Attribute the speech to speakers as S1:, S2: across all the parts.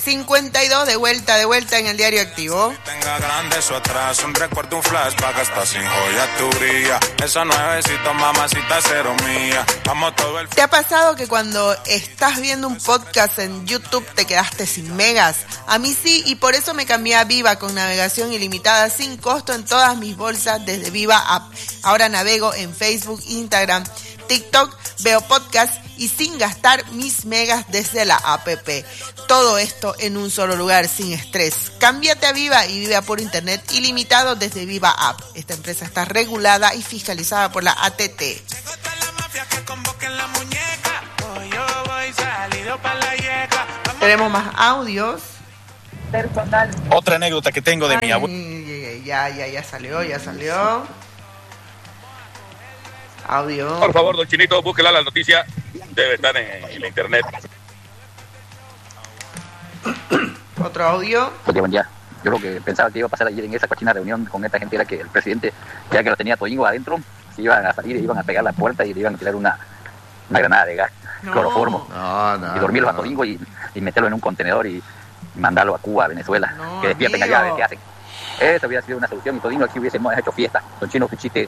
S1: 52 de vuelta en el Diario Activo.
S2: Tenga grande eso atrás, un recuerdo, un flashback, hasta sin joya tu brilla. Esa nuevecita, mamacita, cero mía. Vamos todo el...
S1: ¿Te ha pasado que cuando estás viendo un podcast en YouTube te quedaste sin megas? A mí sí, y por eso me cambié a Viva con navegación ilimitada sin costo en todas mis bolsas desde Viva App. Ahora navego en Facebook, Instagram, TikTok, veo podcast y sin gastar mis megas desde la app. Todo esto en un solo lugar, sin estrés. Cámbiate a Viva y vive por internet ilimitado desde Viva App. Esta empresa está regulada y fiscalizada por la ATT. Tenemos más audios.
S3: Personal.
S4: Otra anécdota que tengo de mi abuelo.
S1: Ya salió. Audio.
S4: Por favor, don Chinito, búsquela la noticia. Debe estar en la internet.
S1: Otro audio.
S5: Buen día. Yo lo que pensaba que iba a pasar ayer en esa cochina reunión con esta gente era que el presidente, ya que lo tenía Toingo adentro, se iban a salir, iban a pegar la puerta y le iban a tirar una granada de gas, cloroformo. Y dormirlos a Toingo y meterlo en un contenedor y mandarlo a Cuba, a Venezuela. Que despierten allá a ver qué hacen. Esa hubiera sido una solución y Toingo aquí hubiésemos hecho fiesta. Don Chino, su chiste.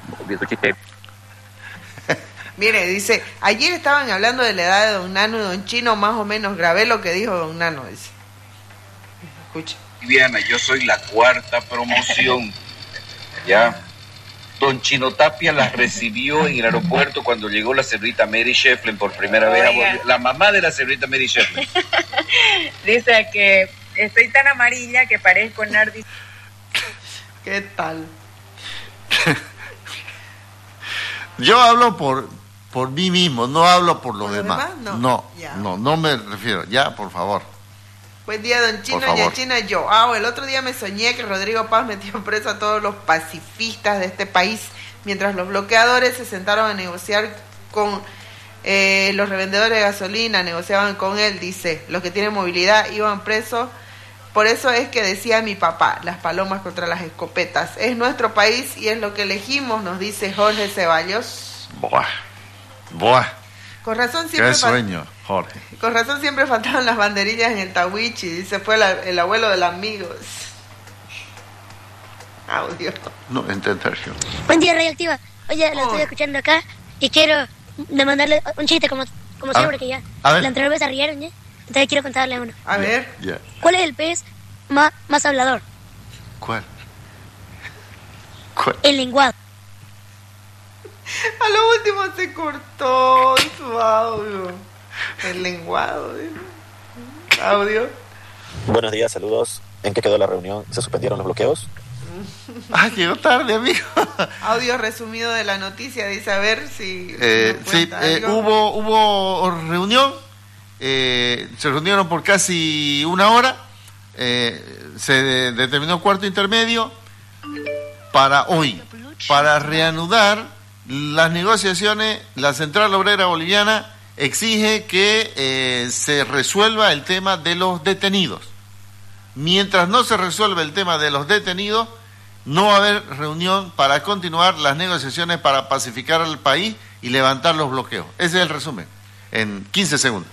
S1: Mire, dice, ayer estaban hablando de la edad de Don Nano y Don Chino, más o menos grabé lo que dijo Don Nano, dice. Escucha.
S6: Viviana, yo soy la cuarta promoción, ya. Don Chino Tapia las recibió en el aeropuerto cuando llegó la señorita Mary Shefflin por primera vez. La mamá de la señorita Mary Shefflin.
S3: Dice que estoy tan amarilla que parezco Nardi.
S1: ¿Qué tal?
S7: Yo hablo por mí mismo, no hablo por los demás. No me refiero. Ya, por favor.
S1: Buen día, Don Chino, Doña China, yo. El otro día me soñé que Rodrigo Paz metió preso a todos los pacifistas de este país, mientras los bloqueadores se sentaron a negociar con los revendedores de gasolina, negociaban con él, dice. Los que tienen movilidad iban presos. Por eso es que decía mi papá, las palomas contra las escopetas. Es nuestro país y es lo que elegimos, nos dice Jorge Ceballos.
S7: Buah.
S1: Con razón
S7: siempre... Qué sueño, Jorge.
S1: Con razón siempre faltaban las banderillas en el Tawichi, dice, fue el abuelo del amigos. Audio.
S7: No entender yo.
S8: Buen día, Radioactiva. Oye, lo estoy escuchando acá y quiero demandarle un chiste como siempre que ya. La anterior vez se rieron, ¿ya? Entonces quiero contarle uno.
S1: A ver.
S7: Yeah.
S8: ¿Cuál es el pez más hablador?
S7: ¿Cuál?
S8: El lenguado.
S1: A lo último se cortó su audio. El lenguado. Audio.
S9: Buenos días, saludos. ¿En qué quedó la reunión? ¿Se suspendieron los bloqueos?
S7: Llegó tarde, amigo.
S1: Audio resumido de la noticia, dice, a ver si...
S7: sí, hubo reunión. Se reunieron por casi una hora. Se determinó cuarto intermedio para hoy, para reanudar las negociaciones. La Central Obrera Boliviana exige que se resuelva el tema de los detenidos. Mientras no se resuelva el tema de los detenidos, no va a haber reunión para continuar las negociaciones para pacificar al país y levantar los bloqueos. Ese es el resumen, en 15 segundos.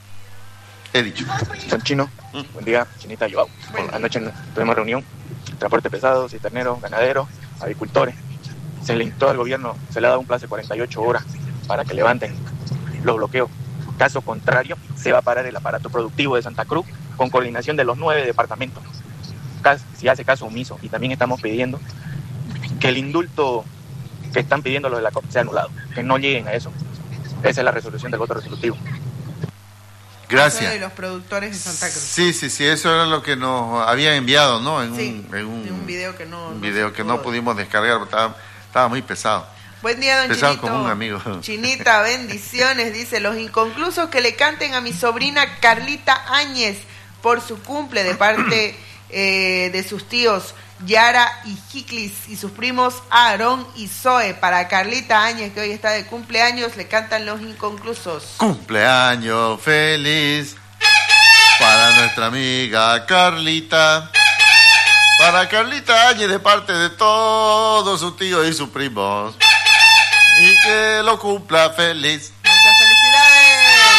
S7: He dicho.
S10: Don Chino, buen día, Chinita, yo. Anoche tuvimos reunión, transporte pesado, cisterneros, ganaderos, agricultores. Se le instó al gobierno, se le ha dado un plazo de 48 horas para que levanten los bloqueos. Caso contrario, se va a parar el aparato productivo de Santa Cruz con coordinación de los 9 departamentos. Si hace caso omiso, y también estamos pidiendo que el indulto que están pidiendo los de la COP sea anulado, que no lleguen a eso. Esa es la resolución del voto resolutivo.
S7: Gracias.
S1: De los productores de Santa Cruz.
S7: Sí, eso era lo que nos habían enviado, ¿no? En
S1: un video que
S7: no pudimos descargar, estaba muy pesado.
S1: Buen día, don
S7: pesado
S1: Chinito.
S7: como un amigo.
S1: Chinita, bendiciones, dice, los inconclusos que le canten a mi sobrina Carlita Áñez por su cumple de parte de sus tíos Yara y Hiklis y sus primos Aarón y Zoe. Para Carlita Áñez, que hoy está de cumpleaños, le cantan los inconclusos.
S7: Cumpleaños feliz para nuestra amiga Carlita. Para Carlita Áñez de parte de todos sus tíos y sus primos. Y que lo cumpla feliz.
S1: Muchas felicidades.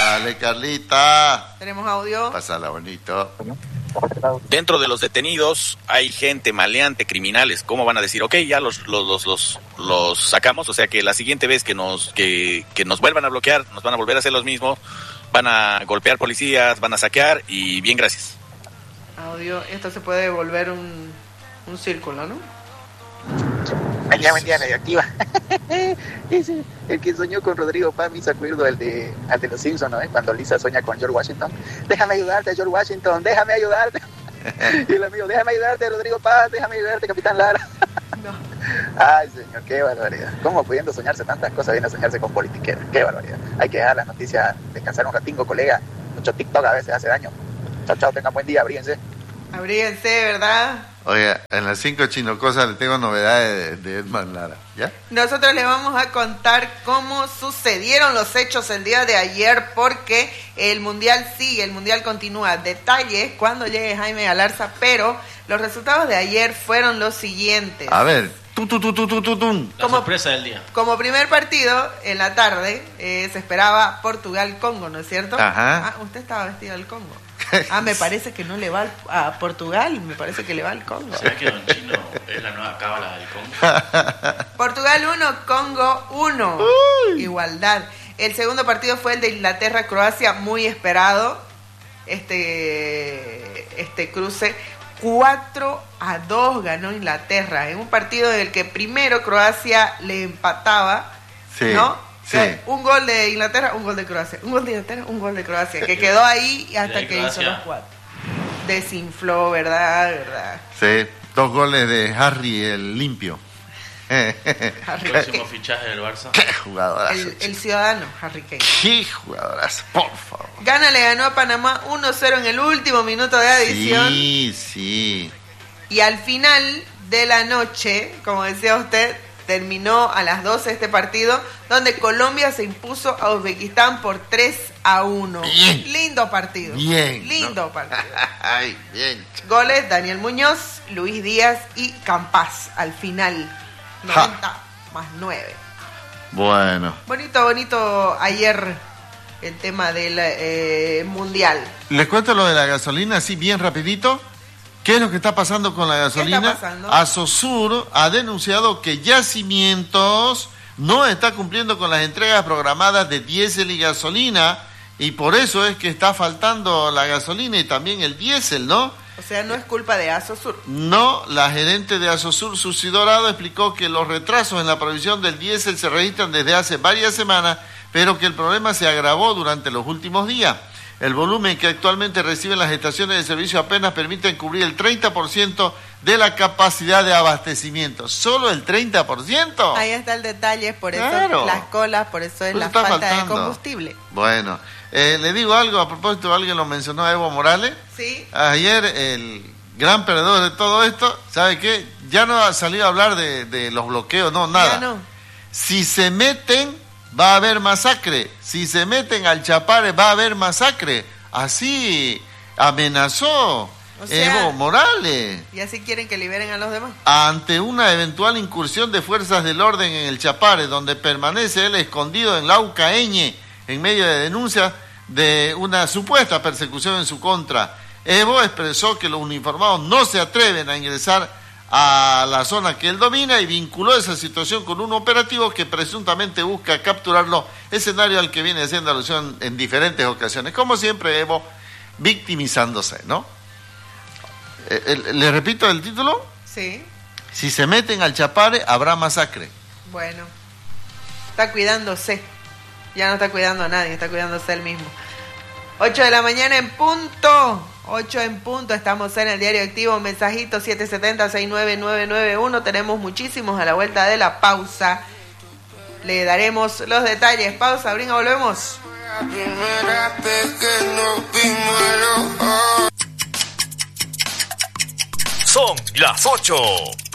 S7: Dale, Carlita.
S1: Tenemos audio.
S7: Pásala bonito.
S9: Dentro de los detenidos hay gente maleante, criminales. ¿Cómo van a decir, ok, ya los sacamos? O sea que la siguiente vez que nos vuelvan a bloquear, nos van a volver a hacer los mismos, van a golpear policías, van a saquear y bien, gracias.
S1: Audio, esto se puede volver un círculo, ¿no?
S5: Buen día, radioactiva. Ese, el que soñó con Rodrigo Paz me hizo acuerdo al de los Simpsons, ¿no? Cuando Lisa sueña con George Washington. Déjame ayudarte, George Washington, déjame ayudarte. Y el amigo, déjame ayudarte, Rodrigo Paz, déjame ayudarte, Capitán Lara. No. Ay, señor, qué barbaridad. ¿Cómo pudiendo soñarse tantas cosas viene a soñarse con politiqueros? Qué barbaridad. Hay que dejar las noticias, descansar un ratingo, colega. Mucho TikTok a veces hace daño. Chao, tengan buen día, abríguense.
S1: Abríguense, ¿verdad?
S7: Oiga, en las 5 chinocosas le tengo novedades de Edman Lara, ¿ya?
S1: Nosotros le vamos a contar cómo sucedieron los hechos el día de ayer, porque el Mundial sigue, el Mundial continúa. Detalles cuando llegue Jaime Galarza, pero los resultados de ayer fueron los siguientes.
S7: A ver,
S11: La sorpresa del día.
S1: Como primer partido, en la tarde, se esperaba Portugal-Congo, ¿no es cierto?
S7: Ajá.
S1: Ah, usted estaba vestido del Congo. Me parece que no le va a Portugal, me parece que le va al Congo.
S11: ¿Será que Don Chino es la nueva cábala del Congo?
S1: Portugal 1, Congo 1. Igualdad. El segundo partido fue el de Inglaterra-Croacia, muy esperado. Este cruce 4-2 ganó Inglaterra. En un partido en el que primero Croacia le empataba,
S7: sí,
S1: ¿no?
S7: Sí.
S1: Un gol de Inglaterra, un gol de Croacia. Un gol de Inglaterra, un gol de Croacia. Que quedó ahí hasta que hizo los 4. Desinfló, ¿verdad?
S7: Sí, 2 goles de Harry el limpio.
S11: El próximo fichaje del Barça.
S7: Qué jugadorazo.
S1: El ciudadano, Harry Kane.
S7: Qué jugadorazo, por favor.
S1: Ghana le ganó a Panamá 1-0 en el último minuto de adición.
S7: Sí.
S1: Y al final de la noche, como decía usted, terminó a las 12 este partido, donde Colombia se impuso a Uzbekistán por 3-1.
S7: Bien.
S1: Lindo partido.
S7: Bien.
S1: Lindo partido.
S7: Ay, bien.
S1: Goles: Daniel Muñoz, Luis Díaz y Campas al final. 90+9.
S7: Bueno.
S1: Bonito ayer el tema del Mundial.
S7: Les cuento lo de la gasolina, así bien rapidito. ¿Qué es lo que está pasando con la gasolina?
S1: ¿Qué está pasando?
S7: Asosur ha denunciado que Yacimientos no está cumpliendo con las entregas programadas de diésel y gasolina, y por eso es que está faltando la gasolina y también el diésel, ¿no?
S1: O sea, no es culpa de Asosur.
S7: No, la gerente de Asosur, Susi Dorado, explicó que los retrasos en la provisión del diésel se registran desde hace varias semanas, pero que el problema se agravó durante los últimos días. El volumen que actualmente reciben las estaciones de servicio apenas permiten cubrir el 30% de la capacidad de abastecimiento. ¿Solo el 30%?
S1: Ahí está el detalle, por eso
S7: Claro.
S1: Las colas, por eso es
S7: Pues
S1: la
S7: está
S1: falta
S7: faltando.
S1: de combustible.
S7: Bueno, le digo algo a propósito, alguien lo mencionó a Evo Morales.
S1: Sí.
S7: Ayer el gran perdedor de todo esto, ¿sabe qué? Ya no ha salido a hablar de los bloqueos, no, nada.
S1: Ya no.
S7: Si se meten, va a haber masacre. Si se meten al Chapare, va a haber masacre. Así amenazó
S1: O sea,
S7: Evo Morales.
S1: Y así quieren que liberen a los demás.
S7: Ante una eventual incursión de fuerzas del orden en el Chapare, donde permanece él escondido en Laucaeñe, en medio de denuncias de una supuesta persecución en su contra, Evo expresó que los uniformados no se atreven a ingresar a la zona que él domina y vinculó esa situación con un operativo que presuntamente busca capturarlo, escenario al que viene haciendo alusión en diferentes ocasiones. Como siempre, Evo victimizándose, ¿no? ¿Le repito el título?
S1: Sí.
S7: Si se meten al Chapare, habrá masacre.
S1: Bueno. Está cuidándose. Ya no está cuidando a nadie, está cuidándose él mismo. 8 de la mañana en punto. 8 en punto, estamos en el Diario Activo, mensajito 770-69991, tenemos muchísimos a la vuelta de la pausa, le daremos los detalles. Pausa, Brinca, volvemos.
S12: Son las 8